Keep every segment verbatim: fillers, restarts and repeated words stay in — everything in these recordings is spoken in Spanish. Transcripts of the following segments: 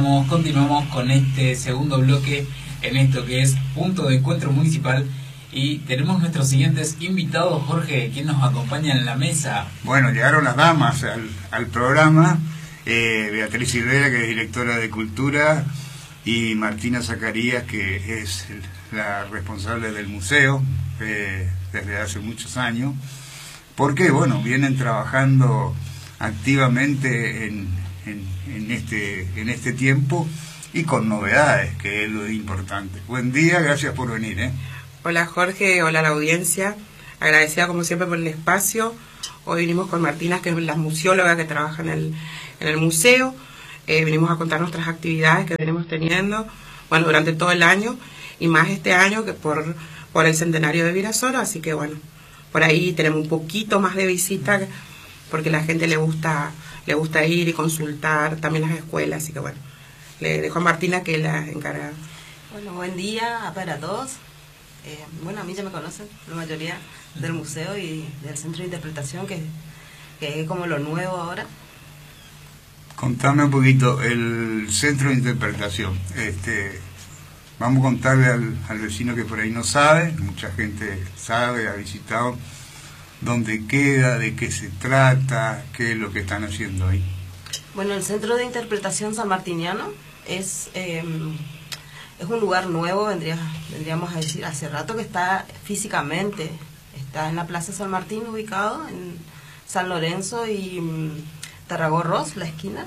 estamos, continuamos con este segundo bloque en esto que es Punto de Encuentro Municipal y tenemos nuestros siguientes invitados. Jorge, ¿quién nos acompaña en la mesa? Bueno, llegaron las damas al, al programa, eh, Beatriz Silvera, que es directora de Cultura, y Martina Zacarías, que es la responsable del museo eh, desde hace muchos años, porque bueno, vienen trabajando activamente en, en, en, este, en este tiempo y con novedades, que es lo importante. Buen día, gracias por venir. ¿eh? Hola Jorge, hola a la audiencia, agradecida como siempre por el espacio. Hoy vinimos con Martina, que es la museóloga que trabaja en el, en el museo. Eh, venimos a contar nuestras actividades que venimos teniendo, bueno, durante todo el año, y más este año que por, por el centenario de Virasoro, así que bueno, por ahí tenemos un poquito más de visita, porque a la gente le gusta, le gusta ir y consultar, también las escuelas, así que bueno, le dejo a Martina que la encarga. Bueno, buen día para todos. Eh, bueno, a mí ya me conocen, la mayoría del museo y del centro de interpretación, que, que es como lo nuevo ahora. Contame un poquito, el centro de interpretación, este, vamos a contarle al, al vecino que por ahí no sabe, mucha gente sabe, ha visitado, dónde queda, de qué se trata, qué es lo que están haciendo ahí. Bueno, el Centro de Interpretación Sanmartiniano es, eh, es un lugar nuevo, vendría, vendríamos a decir, hace rato que está físicamente, está en la Plaza San Martín, ubicado en San Lorenzo y Tarragorros, la esquina.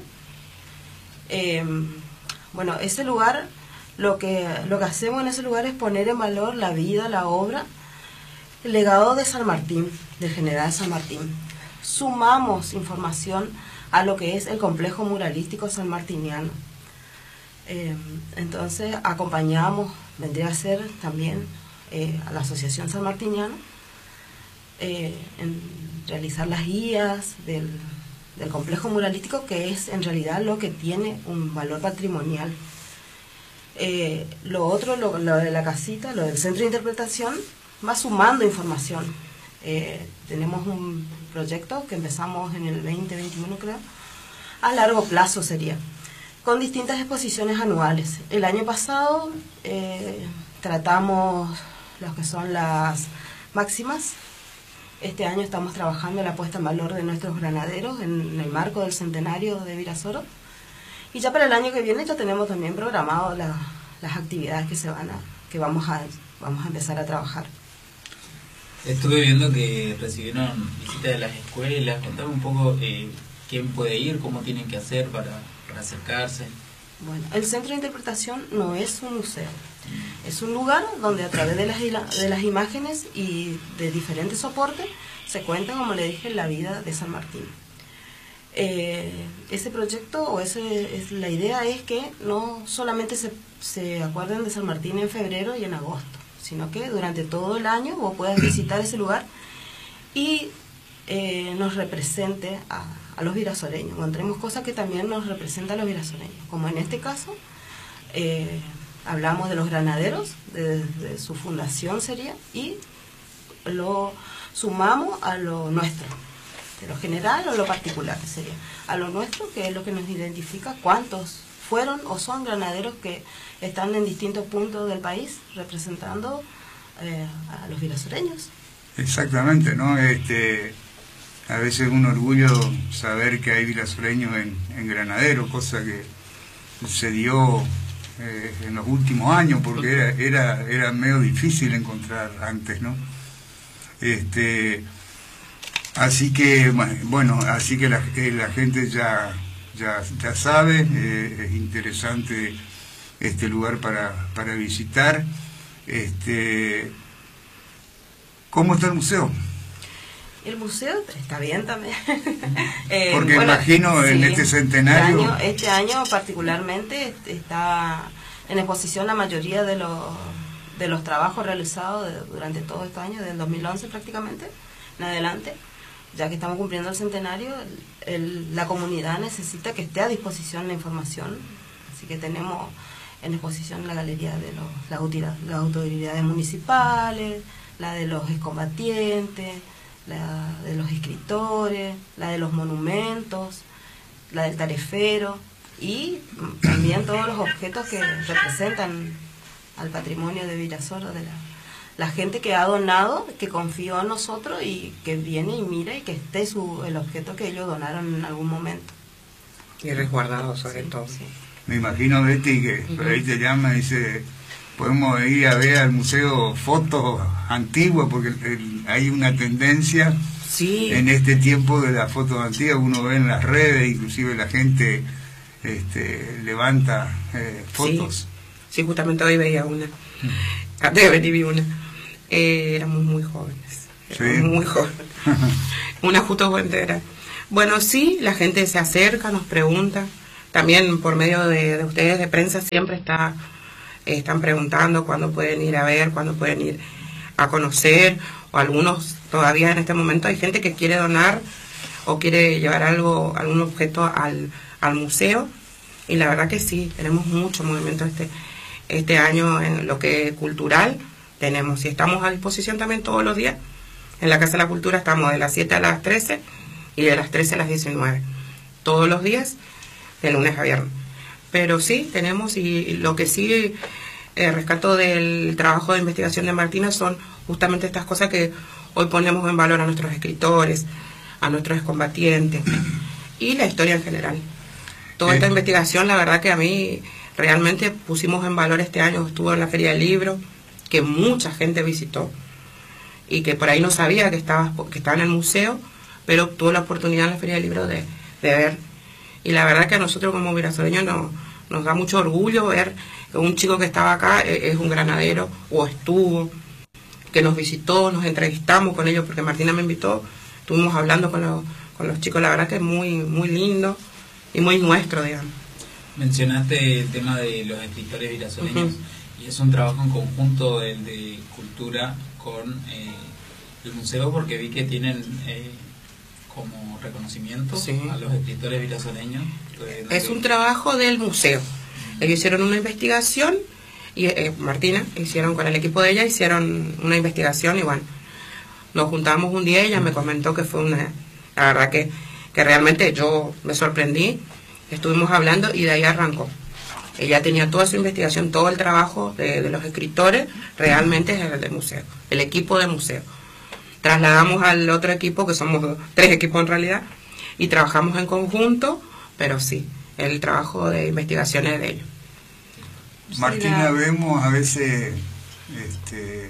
Eh, bueno, ese lugar, lo que, lo que hacemos en ese lugar es poner en valor la vida, la obra, el legado de San Martín, del general San Martín. Sumamos información a lo que es el complejo muralístico sanmartiniano. Eh, entonces acompañamos, vendría a ser también eh, a la Asociación Sanmartiniana eh, en realizar las guías del del complejo muralístico, que es en realidad lo que tiene un valor patrimonial. Eh, lo otro, lo, lo de la casita, lo del centro de interpretación, va sumando información. Eh, tenemos un proyecto que empezamos en el veinte veintiuno, creo, a largo plazo sería, con distintas exposiciones anuales. El año pasado eh, tratamos lo que son las máximas. Este año estamos trabajando en la puesta en valor de nuestros granaderos en el marco del centenario de Virasoro. Y ya para el año que viene ya tenemos también programado la, las actividades que se van a, que vamos a, vamos a empezar a trabajar. Estuve viendo que recibieron visitas de las escuelas. Contame un poco eh, quién puede ir, cómo tienen que hacer para, para acercarse. Bueno, el Centro de Interpretación no es un museo. Es un lugar donde a través de las, de las imágenes y de diferentes soportes se cuenta, como le dije, la vida de San Martín. Eh, ese proyecto, o ese, es, la idea es que no solamente se, se acuerden de San Martín en febrero y en agosto, sino que durante todo el año vos puedas visitar ese lugar y eh, nos represente a, a los virasoreños. Encontremos cosas que también nos representan a los virasoreños, como en este caso. Eh, Hablamos de los granaderos, de, de su fundación sería, y lo sumamos a lo nuestro, de lo general o lo particular sería. A lo nuestro, que es lo que nos identifica, cuántos fueron o son granaderos que están en distintos puntos del país representando eh, a los virasoreños. Exactamente, ¿no? Este, a veces es un orgullo saber que hay virasoreños en, en Granadero, cosa que se dio Eh, en los últimos años, porque era, era, era medio difícil encontrar antes, ¿no? Este, así que, bueno, así que la, eh, la gente ya, ya, ya sabe, eh, es interesante este lugar para, para visitar. Este, ¿cómo está el museo? El museo está bien también. eh, Porque bueno, imagino en sí, este centenario... Este año, este año particularmente está en exposición la mayoría de los, de los trabajos realizados de, durante todo este año, del dos mil once prácticamente, en adelante. Ya que estamos cumpliendo el centenario, el, el, la comunidad necesita que esté a disposición la información. Así que tenemos en exposición la galería de los, las, autoridades, las autoridades municipales, la de los excombatientes, la de los escritores, la de los monumentos, la del tarefero, y también todos los objetos que representan al patrimonio de Virasoro, de la, la gente que ha donado, que confió en nosotros y que viene y mira y que esté su, el objeto que ellos donaron en algún momento. Y resguardado sobre Sí, todo. sí. Me imagino, Betty, que por ahí te llama y dice, podemos ir a ver al museo fotos antiguas, porque el- hay una tendencia Sí, en este tiempo de las fotos antiguas, uno ve en las redes, inclusive la gente este, levanta eh, fotos. sí, justamente hoy veía una. Antes de venir vi una. Eh, éramos muy jóvenes. Éramos Sí. muy jóvenes. Una justo entera. Bueno, sí, la gente se acerca, nos pregunta. También por medio de, de ustedes de prensa siempre está eh, están preguntando cuándo pueden ir a ver, cuándo pueden ir a conocer, o algunos todavía en este momento hay gente que quiere donar o quiere llevar algo, algún objeto al, al museo, y la verdad que sí, tenemos mucho movimiento este, este año en lo que es cultural, tenemos, y estamos a disposición también todos los días. En la Casa de la Cultura estamos de las siete a las trece y de las trece a las diecinueve, todos los días, de lunes a viernes. Pero sí, tenemos, y lo que sí eh, rescato del trabajo de investigación de Martina son justamente estas cosas que hoy ponemos en valor a nuestros escritores, a nuestros excombatientes y la historia en general. Toda esta Eh. investigación, la verdad que a mí realmente pusimos en valor este año, estuvo en la Feria del Libro, que mucha gente visitó y que por ahí no sabía que estaba, que estaba en el museo, pero tuvo la oportunidad en la Feria del Libro de, de ver. Y la verdad que a nosotros como virasoreños nos, nos da mucho orgullo ver que un chico que estaba acá eh, es un granadero, o estuvo, que nos visitó, nos entrevistamos con ellos, porque Martina me invitó, estuvimos hablando con los, con los chicos, la verdad que es muy, muy lindo y muy nuestro, digamos. Mencionaste el tema de los escritores virasoleños, Ujú. y es un trabajo en conjunto el de cultura con eh, el museo, porque vi que tienen eh, como reconocimiento Sí. a los escritores virasoleños. Eh, Es un donde- trabajo del museo. Ellos hicieron una investigación, y eh, Martina, hicieron con el equipo de ella, hicieron una investigación y bueno, nos juntamos un día y ella me comentó que fue una, la verdad que, que realmente yo me sorprendí, estuvimos hablando y de ahí arrancó. Ella tenía toda su investigación, todo el trabajo de, de los escritores, realmente es el del museo, el equipo del museo. Trasladamos al otro equipo, que somos tres equipos en realidad, y trabajamos en conjunto, pero sí, el trabajo de investigación es de ellos. Martina, Sí, la- vemos a veces este,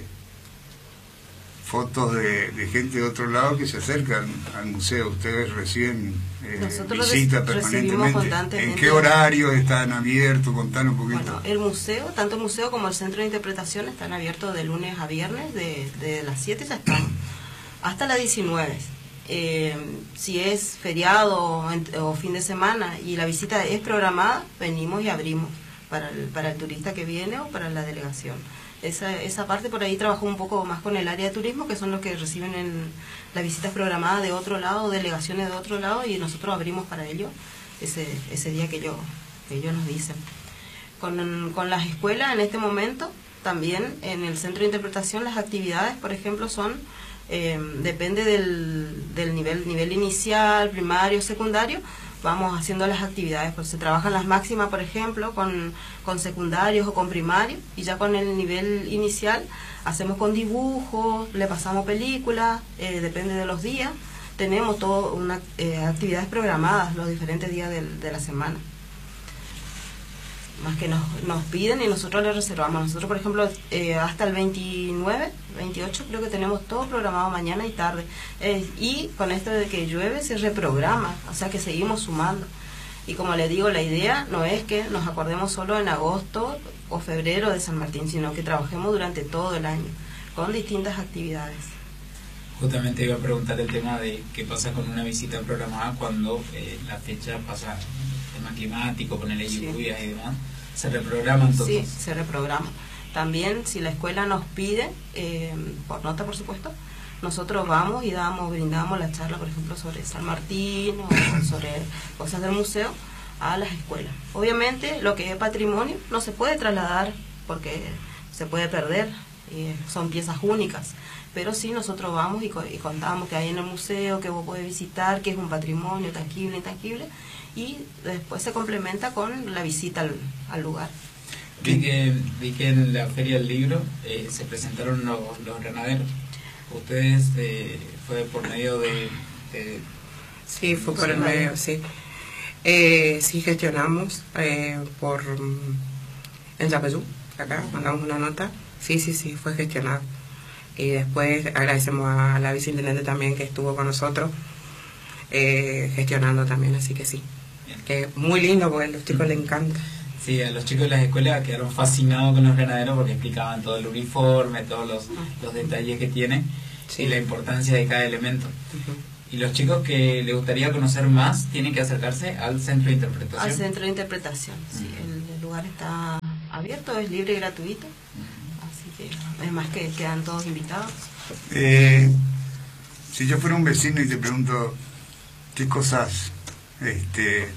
fotos de, de gente de otro lado que se acercan al museo. Ustedes reciben eh, Nosotros visita reci- recibimos permanentemente. constantemente. ¿En qué horarios están abiertos? Contanos un poquito. Bueno, el museo, tanto el museo como el centro de interpretación están abiertos de lunes a viernes, de, de las siete ya están, hasta las diecinueve. Eh, si es feriado o, en- o fin de semana y la visita es programada, venimos y abrimos para el, para el turista que viene o para la delegación. Esa, esa parte por ahí trabajó un poco más con el área de turismo, que son los que reciben en las visitas programadas de otro lado, delegaciones de otro lado, y nosotros abrimos para ellos ese, ese día que, yo, que ellos nos dicen. Con, con las escuelas en este momento, también en el centro de interpretación las actividades, por ejemplo, son, eh, depende del, del nivel, nivel inicial, primario, secundario, vamos haciendo las actividades, pues se trabajan las máximas, por ejemplo, con, con secundarios o con primarios, y ya con el nivel inicial hacemos con dibujos, le pasamos películas, eh, depende de los días, tenemos todas una eh, actividades programadas los diferentes días del- de la semana. Más que nos, nos piden y nosotros les reservamos. Nosotros, por ejemplo, eh, hasta el veintinueve, veintiocho creo que tenemos todo programado mañana y tarde. Eh, y con esto de que llueve se reprograma, o sea que seguimos sumando. Y como le digo, la idea no es que nos acordemos solo en agosto o febrero de San Martín, sino que trabajemos durante todo el año con distintas actividades. Justamente iba a preguntar el tema de qué pasa con una visita programada cuando eh, la fecha pasa, tema climático, ponerle Sí. lluvias y demás, se reprograma entonces. Sí, se reprograma. También, si la escuela nos pide, eh, por nota por supuesto, nosotros vamos y damos, brindamos la charla, por ejemplo, sobre San Martín o sobre cosas del museo a las escuelas. Obviamente, lo que es patrimonio no se puede trasladar porque se puede perder eh, son piezas únicas. Pero sí, nosotros vamos y, co y contamos que hay en el museo, que vos podés visitar, que es un patrimonio tangible, intangible, y después se complementa con la visita al, al lugar. Vi que, vi que en la Feria del Libro eh, se presentaron los, los granaderos. Ustedes, eh, fue por medio de... de sí, fue por el medio, sí. Eh, sí gestionamos eh, por en Yapeyú, acá, mandamos una nota. Sí, sí, sí, fue gestionado. Y después agradecemos a la viceintendente también que estuvo con nosotros eh, gestionando también, así que sí. Que muy lindo porque a los chicos les encanta. Sí, a los chicos de las escuelas quedaron fascinados con los granaderos porque explicaban todo el uniforme, todos los, los detalles que tiene, sí, y la importancia de cada elemento. Uh-huh. Y los chicos que les gustaría conocer más tienen que acercarse al centro de interpretación. Al centro de interpretación, uh-huh. Sí, el, el lugar está abierto, es libre y gratuito. Uh-huh. Así que además que quedan todos invitados. Eh, si yo fuera un vecino y te pregunto qué cosas este,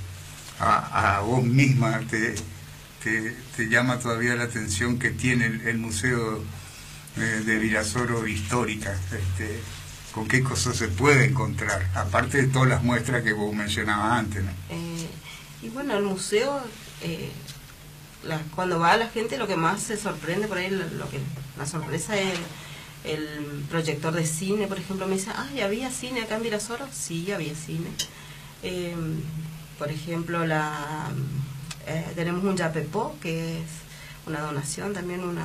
a, a vos misma te, te, te llama todavía la atención que tiene el, el Museo eh, de Virasoro Histórica, este, ¿con qué cosas se puede encontrar? Aparte de todas las muestras que vos mencionabas antes, ¿no? Eh, y bueno, el museo, eh, la, cuando va la gente, lo que más se sorprende por ahí, lo, lo que la sorpresa es el, el proyector de cine, por ejemplo. Me dice, ah, ¿había cine acá en Virasoro? Sí, había cine. Eh, por ejemplo, la eh, tenemos un yapepó, que es una donación, también una,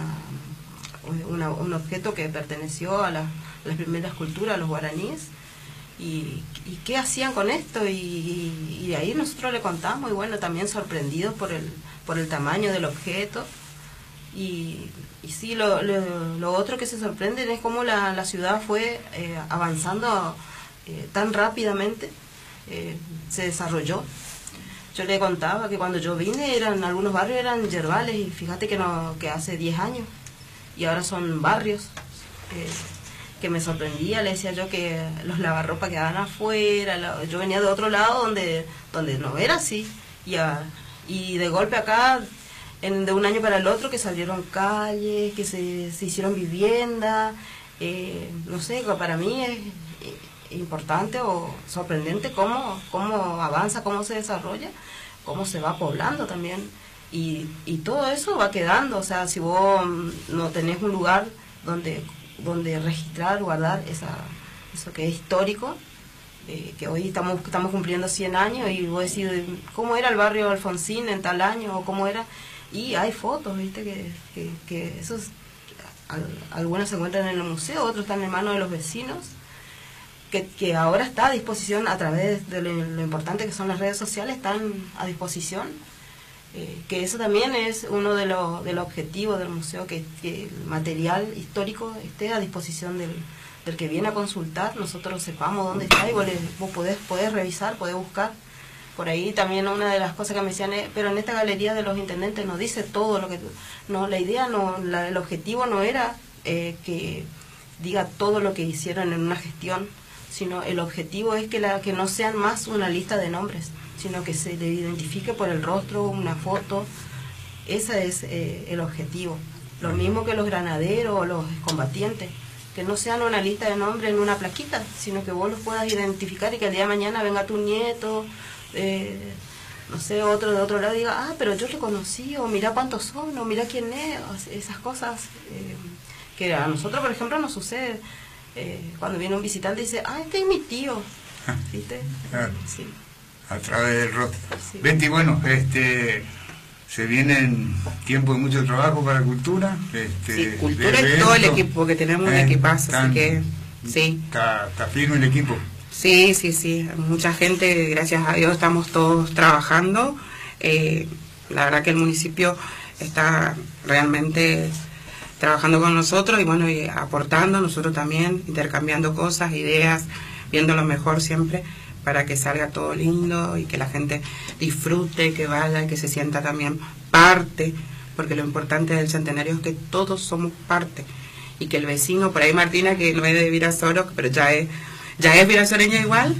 una un objeto que perteneció a la las primeras culturas, los guaraníes, y, y qué hacían con esto, y, y, y de ahí nosotros le contamos, y bueno, también sorprendidos por el por el tamaño del objeto, y, y sí, lo, lo, lo otro que se sorprende es cómo la, la ciudad fue eh, avanzando eh, tan rápidamente, eh, se desarrolló. Yo le contaba que cuando yo vine, eran algunos barrios eran yerbales, y fíjate que, no, que hace diez años, y ahora son barrios, eh, que me sorprendía. Le decía yo que los lavarropas quedaban afuera, la, yo venía de otro lado donde donde no era así, y, a, y de golpe acá, en, de un año para el otro, que salieron calles, que se, se hicieron viviendas, eh, no sé, para mí es importante o sorprendente cómo, cómo avanza, cómo se desarrolla, cómo se va poblando también, y, y todo eso va quedando. O sea, si vos no tenés un lugar donde donde registrar, guardar esa, eso que es histórico, eh, que hoy estamos estamos cumpliendo cien años, y vos decís, ¿cómo era el barrio Alfonsín en tal año? O ¿cómo era? Y hay fotos, ¿viste? Que, que, que esos, al, algunas se encuentran en el museo, otros están en manos de los vecinos, que, que ahora está a disposición a través de lo, lo importante que son las redes sociales, están a disposición. Eh, que eso también es uno de los de los objetivos del museo, que, que el material histórico esté a disposición del, del que viene a consultar, nosotros sepamos dónde está, y vos, le, vos podés, podés revisar, podés buscar. Por ahí también una de las cosas que me decían es, pero en esta galería de los intendentes nos dice todo lo que... No, la idea, no, la, el objetivo no era eh, que diga todo lo que hicieron en una gestión, sino el objetivo es que, la, que no sean más una lista de nombres, sino que se le identifique por el rostro, una foto. Ese es eh, el objetivo. Lo mismo que los granaderos o los combatientes, que no sean una lista de nombres en una plaquita, sino que vos los puedas identificar, y que el día de mañana venga tu nieto, eh, no sé, otro de otro lado, y diga, ah, pero yo le conocí, o mira cuántos son, o mira quién es, o esas cosas eh, que a nosotros, por ejemplo, nos sucede. Eh, cuando viene un visitante y dice, ah, este es mi tío, ¿viste? Ah. Sí. A través del rostro. Sí. Betty, bueno, este, se vienen tiempos de mucho trabajo para cultura. Este, sí, cultura y todo el equipo, que tenemos un eh, equipazo, tan, así que sí. Está, está firme el equipo. Sí, sí, sí. Mucha gente, gracias a Dios, estamos todos trabajando. Eh, la verdad que el municipio está realmente trabajando con nosotros, y bueno, y aportando, nosotros también, intercambiando cosas, ideas, viendo lo mejor siempre, para que salga todo lindo y que la gente disfrute, que vaya, que se sienta también parte, porque lo importante del centenario es que todos somos parte, y que el vecino, por ahí Martina, que no es de Virasoro, pero ya es ya es virasoreña igual,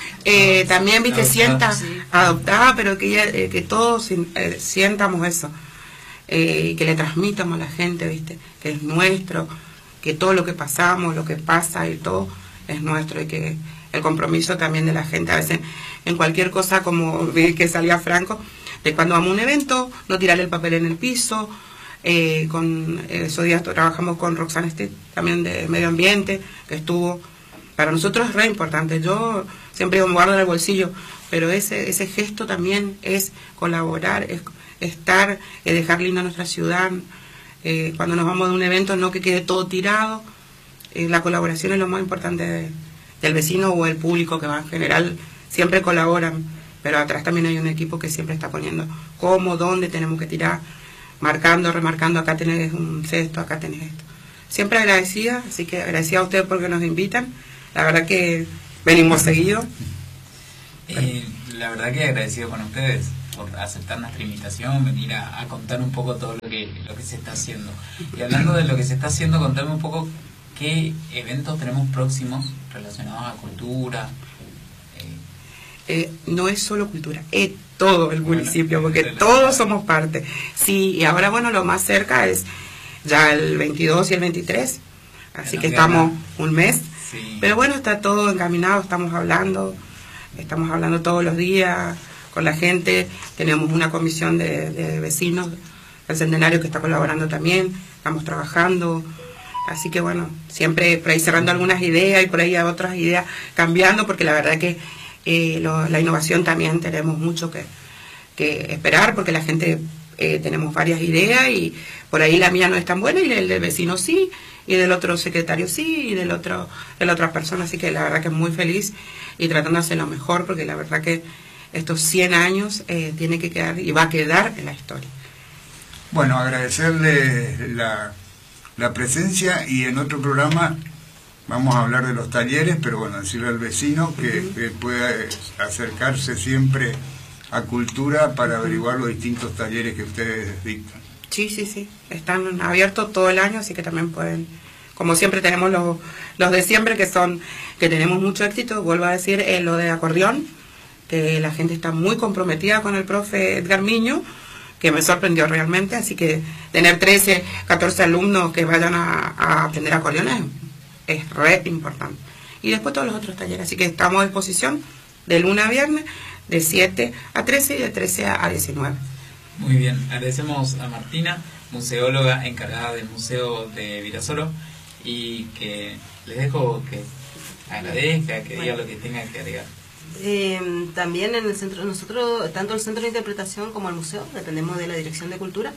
eh, también, viste, adoptada, sienta, sí. adoptada, pero que, ella, eh, que todos eh, sientamos eso, eh, y que le transmitamos a la gente, ¿viste? Que es nuestro, que todo lo que pasamos, lo que pasa y todo es nuestro, y que el compromiso también de la gente, a veces en cualquier cosa, como vi que salía Franco, de cuando vamos a un evento, no tirar el papel en el piso. Eh, con esos días trabajamos con Roxana Stitt, también de medio ambiente, que estuvo, para nosotros es re importante. Yo siempre digo, me guardo en el bolsillo, pero ese ese gesto también es colaborar, es estar, es dejar linda nuestra ciudad. Eh, cuando nos vamos de un evento, no que quede todo tirado. Eh, la colaboración es lo más importante de, del vecino o el público, que va en general siempre colaboran, pero atrás también hay un equipo que siempre está poniendo cómo, dónde tenemos que tirar, marcando, remarcando, acá tenés un cesto, acá tenés esto. Siempre agradecida, así que agradecida a ustedes porque nos invitan. La verdad que venimos seguido. Eh, la verdad que agradecido con ustedes por aceptar nuestra invitación, venir a, a contar un poco todo lo que lo que se está haciendo. Y hablando de lo que se está haciendo, contame un poco qué eventos tenemos próximos relacionados a cultura. Eh, Eh, no es solo cultura, es todo el municipio, porque todos somos parte. Sí, y ahora, bueno, lo más cerca es ya el veintidós y el veintitrés, así que estamos un mes. Sí. Pero bueno, está todo encaminado, estamos hablando, estamos hablando todos los días con la gente. Tenemos una comisión de, de vecinos del Centenario que está colaborando también, estamos trabajando. Así que bueno, siempre por ahí cerrando algunas ideas y por ahí otras ideas cambiando, porque la verdad que Eh, lo, la innovación también tenemos mucho que, que esperar, porque la gente eh, tenemos varias ideas y por ahí la mía no es tan buena y el del vecino sí, y del otro secretario sí, y del otro de la otra persona, así que la verdad que muy feliz y tratando de hacer lo mejor, porque la verdad que estos cien años eh, tiene que quedar y va a quedar en la historia. Bueno, agradecerle la, la presencia, y en otro programa vamos a hablar de los talleres, pero bueno, decirle al vecino que, uh-huh. que pueda acercarse siempre a Cultura para averiguar los distintos talleres que ustedes dictan. Sí, sí, sí, están abiertos todo el año, así que también pueden, como siempre tenemos los, los de siempre, que son, que tenemos mucho éxito. Vuelvo a decir, eh, lo de acordeón, que la gente está muy comprometida con el profe Edgar Miño, que me sorprendió realmente, así que tener trece, catorce alumnos que vayan a, a aprender acordeón es es re importante. Y después todos los otros talleres, así que estamos a disposición de lunes a viernes, de siete a trece y de trece a diecinueve. Muy bien, agradecemos a Martina, museóloga encargada del Museo de Virasoro, y que les dejo que agradezca, que diga lo que tenga que agregar. Eh, también en el centro, nosotros, tanto el Centro de Interpretación como el museo, dependemos de la Dirección de Cultura,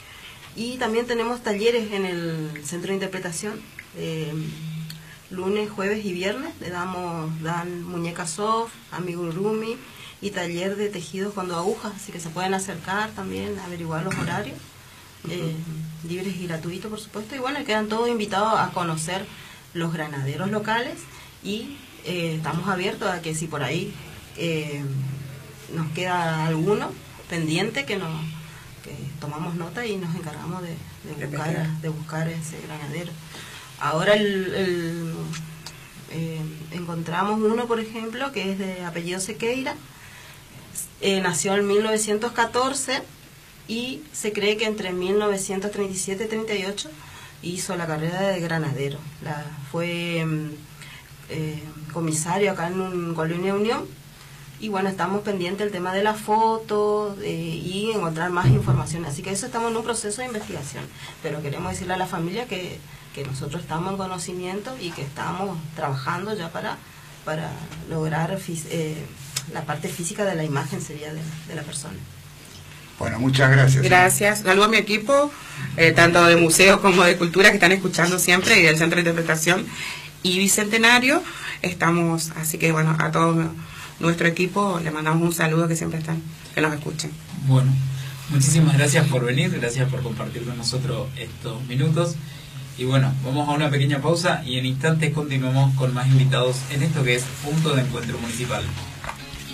y también tenemos talleres en el Centro de Interpretación. Eh, lunes, jueves y viernes le damos dan muñeca soft, amigurumi y taller de tejidos con dos agujas, así que se pueden acercar también, averiguar los horarios, eh, libres y gratuitos por supuesto, y bueno, quedan todos invitados a conocer los granaderos locales, y eh, estamos abiertos a que si por ahí eh, nos queda alguno pendiente, que nos que tomamos nota y nos encargamos de, de buscar de buscar ese granadero. Ahora el, el, eh, encontramos uno, por ejemplo, que es de apellido Sequeira, eh, nació en mil novecientos catorce y se cree que entre mil novecientos treinta y siete y treinta y ocho hizo la carrera de granadero. La, fue eh, comisario acá en un Colonia Unión, y bueno, estamos pendientes del tema de la foto eh, y encontrar más información, así que eso estamos en un proceso de investigación, pero queremos decirle a la familia que que nosotros estamos en conocimiento y que estamos trabajando ya para para lograr eh, la parte física de la imagen sería de, de la persona. Bueno, muchas gracias. Gracias. Saludo a mi equipo, eh, tanto de museo como de cultura, que están escuchando siempre, y del Centro de Interpretación y Bicentenario. Estamos, así que bueno, a todo nuestro equipo le mandamos un saludo, que siempre están, que nos escuchen. Bueno, muchísimas gracias por venir, gracias por compartir con nosotros estos minutos. Y bueno, vamos a una pequeña pausa y en instantes continuamos con más invitados en esto que es Punto de Encuentro Municipal.